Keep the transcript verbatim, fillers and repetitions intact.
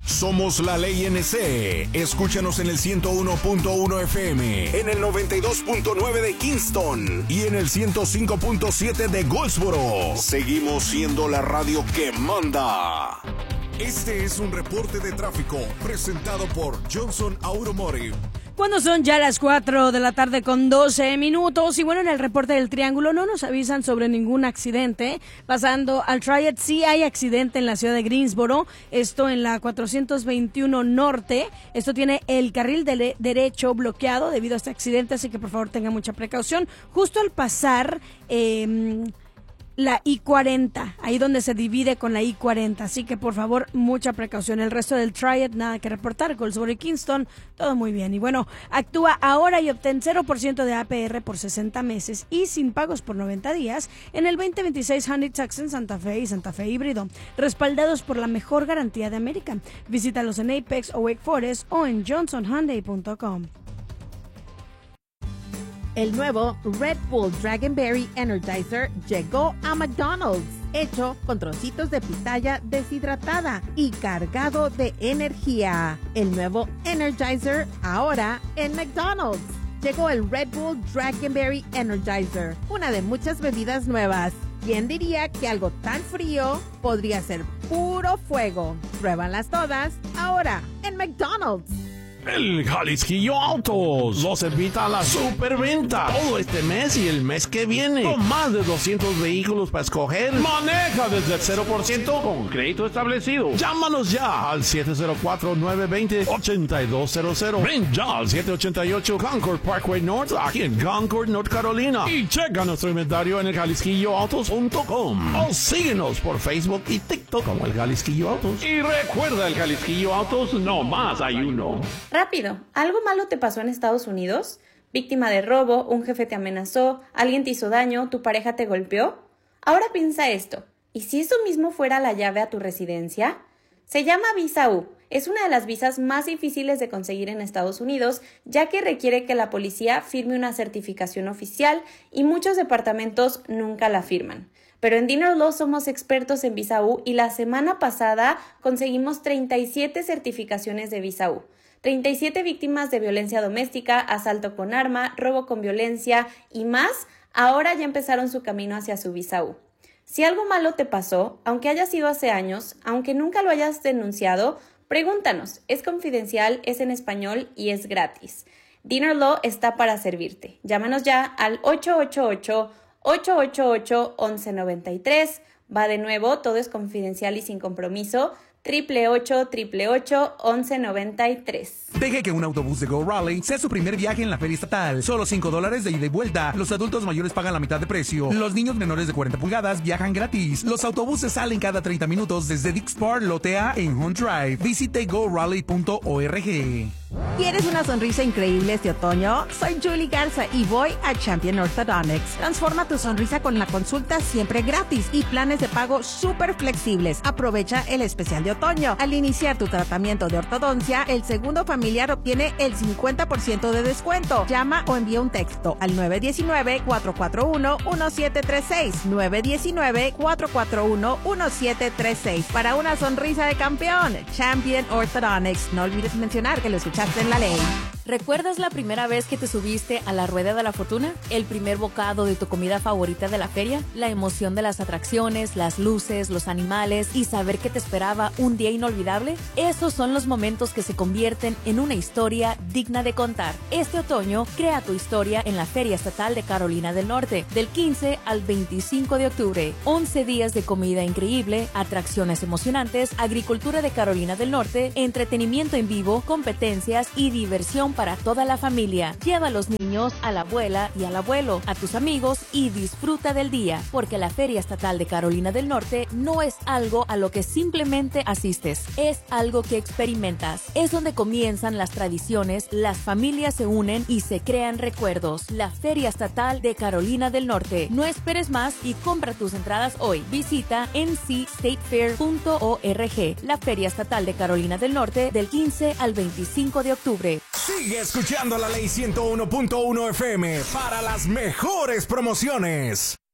Somos la Ley N C. Escúchanos en el ciento uno punto uno F M, en el noventa y dos punto nueve de Kingston y en el ciento cinco punto siete de Goldsboro. Seguimos siendo la radio que manda. Este es un reporte de tráfico presentado por Johnson Automotive. Cuando son ya las cuatro de la tarde con doce minutos y bueno, en el reporte del Triángulo no nos avisan sobre ningún accidente. Pasando al Triad, sí hay accidente en la ciudad de Greensboro, esto en la cuatrocientos veintiuno Norte. Esto tiene el carril de derecho bloqueado debido a este accidente, así que por favor tengan mucha precaución. Justo al pasar eh, la I cuarenta, ahí donde se divide con la I cuarenta, así que por favor mucha precaución. El resto del Triad nada que reportar. Goldsboro y Kingston todo muy bien. Y bueno, actúa ahora y obtén cero por ciento de A P R por sesenta meses y sin pagos por noventa días en el veinte veintiséis Hyundai Tucson Santa Fe y Santa Fe híbrido, respaldados por la mejor garantía de América. Visítalos en Apex o Wake Forest o en johnson hyundai punto com. El nuevo Red Bull Dragonberry Energizer llegó a McDonald's, hecho con trocitos de pitaya deshidratada y cargado de energía. El nuevo Energizer ahora en McDonald's. Llegó el Red Bull Dragonberry Energizer, una de muchas bebidas nuevas. ¿Quién diría que algo tan frío podría ser puro fuego? Pruébalas todas ahora en McDonald's. El Jalisquillo Autos los invita a la superventa todo este mes y el mes que viene, con más de doscientos vehículos para escoger. Maneja desde el cero por ciento con crédito establecido. Llámanos ya al siete cero cuatro, nueve dos cero, ocho dos cero cero. Ven ya al siete ochenta y ocho Concord Parkway North, aquí en Concord, North Carolina. Y checa nuestro inventario en el jalisquillo autos punto com. O síguenos por Facebook y TikTok como el Jalisquillo Autos. Y recuerda, el Jalisquillo Autos no más hay uno. Rápido, ¿algo malo te pasó en Estados Unidos? ¿Víctima de robo? ¿Un jefe te amenazó? ¿Alguien te hizo daño? ¿Tu pareja te golpeó? Ahora piensa esto, ¿y si eso mismo fuera la llave a tu residencia? Se llama Visa U, es una de las visas más difíciles de conseguir en Estados Unidos, ya que requiere que la policía firme una certificación oficial y muchos departamentos nunca la firman. Pero en Dinner Law somos expertos en Visa U y la semana pasada conseguimos treinta y siete certificaciones de Visa U. treinta y siete víctimas de violencia doméstica, asalto con arma, robo con violencia y más, ahora ya empezaron su camino hacia su Visa U. Si algo malo te pasó, aunque haya sido hace años, aunque nunca lo hayas denunciado, pregúntanos. Es confidencial, es en español y es gratis. Dinner Law está para servirte. Llámanos ya al ocho ocho ocho, ocho ocho ocho, once noventa y tres. Va de nuevo, todo es confidencial y sin compromiso. Triple ocho, triple ocho, once noventa y tres. Deje que un autobús de Go Raleigh sea su primer viaje en la feria estatal. Solo cinco dólares de ida y vuelta. Los adultos mayores pagan la mitad de precio. Los niños menores de cuarenta pulgadas viajan gratis. Los autobuses salen cada treinta minutos desde Dix Park, Lotea en Hunt Drive. Visite go raleigh punto org. ¿Quieres una sonrisa increíble este otoño? Soy Julie Garza y voy a Champion Orthodontics. Transforma tu sonrisa con la consulta siempre gratis y planes de pago súper flexibles. Aprovecha el especial de otoño. Al iniciar tu tratamiento de ortodoncia, el segundo familiar obtiene el cincuenta por ciento de descuento. Llama o envía un texto al nueve uno nueve, cuatro cuatro uno, uno siete tres seis. nueve uno nueve, cuatro cuatro uno, uno siete tres seis. Para una sonrisa de campeón, Champion Orthodontics. No olvides mencionar que lo escuchaste en la ley. ¿Recuerdas la primera vez que te subiste a la rueda de la fortuna? ¿El primer bocado de tu comida favorita de la feria? ¿La emoción de las atracciones, las luces, los animales y saber que te esperaba un día inolvidable? Esos son los momentos que se convierten en una historia digna de contar. Este otoño, crea tu historia en la Feria Estatal de Carolina del Norte, del quince al veinticinco de octubre. once días de comida increíble, atracciones emocionantes, agricultura de Carolina del Norte, entretenimiento en vivo, competencias y diversión para toda la familia. Lleva a los niños, a la abuela y al abuelo, a tus amigos y disfruta del día, porque la Feria Estatal de Carolina del Norte no es algo a lo que simplemente asistes, es algo que experimentas. Es donde comienzan las tradiciones, las familias se unen y se crean recuerdos. La Feria Estatal de Carolina del Norte. No esperes más y compra tus entradas hoy. Visita n c state fair punto org. La Feria Estatal de Carolina del Norte del quince al veinticinco de octubre. Sigue escuchando la Ley ciento uno punto uno F M para las mejores promociones.